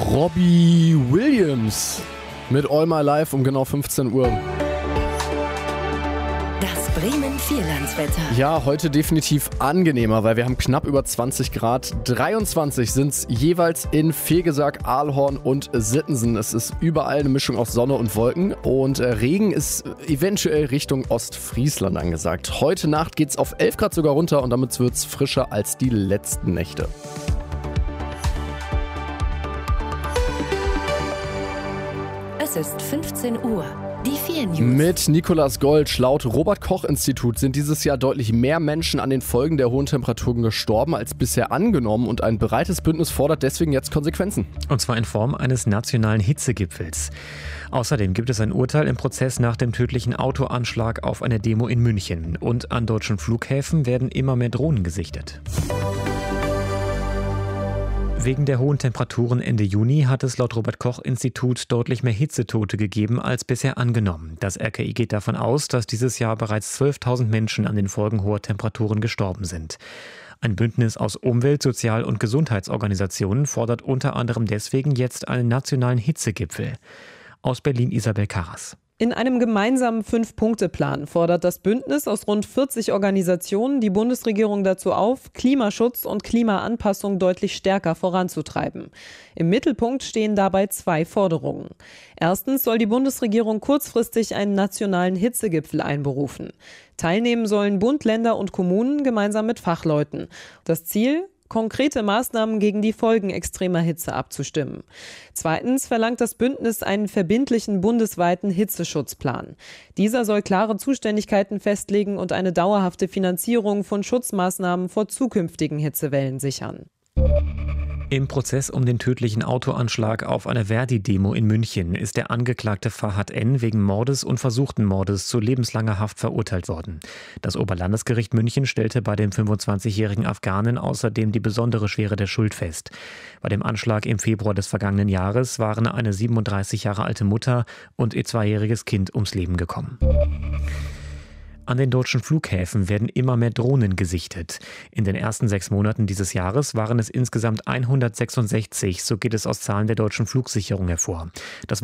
Robbie Williams mit All My Life um genau 15 Uhr. Das Bremen Vierlandswetter. Ja, heute definitiv angenehmer, weil wir haben knapp über 20 Grad. 23 sind es jeweils in Vegesack, Ahlhorn und Sittensen. Es ist überall eine Mischung aus Sonne und Wolken und Regen ist eventuell Richtung Ostfriesland angesagt. Heute Nacht geht es auf 11 Grad sogar runter und damit wird es frischer als die letzten Nächte. Es ist 15 Uhr. Die 4 News. Mit Nicolas Gold. Laut Robert-Koch-Institut sind dieses Jahr deutlich mehr Menschen an den Folgen der hohen Temperaturen gestorben als bisher angenommen und ein breites Bündnis fordert deswegen jetzt Konsequenzen. Und zwar in Form eines nationalen Hitzegipfels. Außerdem gibt es ein Urteil im Prozess nach dem tödlichen Autoanschlag auf eine Demo in München. Und an deutschen Flughäfen werden immer mehr Drohnen gesichtet. Wegen der hohen Temperaturen Ende Juni hat es laut Robert-Koch-Institut deutlich mehr Hitzetote gegeben als bisher angenommen. Das RKI geht davon aus, dass dieses Jahr bereits 12.000 Menschen an den Folgen hoher Temperaturen gestorben sind. Ein Bündnis aus Umwelt-, Sozial- und Gesundheitsorganisationen fordert unter anderem deswegen jetzt einen nationalen Hitzegipfel. Aus Berlin Isabel Karras. In einem gemeinsamen 5-Punkte-Plan fordert das Bündnis aus rund 40 Organisationen die Bundesregierung dazu auf, Klimaschutz und Klimaanpassung deutlich stärker voranzutreiben. Im Mittelpunkt stehen dabei 2 Forderungen. Erstens soll die Bundesregierung kurzfristig einen nationalen Hitzegipfel einberufen. Teilnehmen sollen Bund, Länder und Kommunen gemeinsam mit Fachleuten. Das Ziel: konkrete Maßnahmen gegen die Folgen extremer Hitze abzustimmen. Zweitens verlangt das Bündnis einen verbindlichen bundesweiten Hitzeschutzplan. Dieser soll klare Zuständigkeiten festlegen und eine dauerhafte Finanzierung von Schutzmaßnahmen vor zukünftigen Hitzewellen sichern. Im Prozess um den tödlichen Autoanschlag auf einer Verdi-Demo in München ist der Angeklagte Fahad N. wegen Mordes und versuchten Mordes zu lebenslanger Haft verurteilt worden. Das Oberlandesgericht München stellte bei dem 25-jährigen Afghanen außerdem die besondere Schwere der Schuld fest. Bei dem Anschlag im Februar des vergangenen Jahres waren eine 37 Jahre alte Mutter und ihr 2-jähriges Kind ums Leben gekommen. An den deutschen Flughäfen werden immer mehr Drohnen gesichtet. In den ersten 6 Monaten dieses Jahres waren es insgesamt 166, so geht es aus Zahlen der deutschen Flugsicherung hervor. Das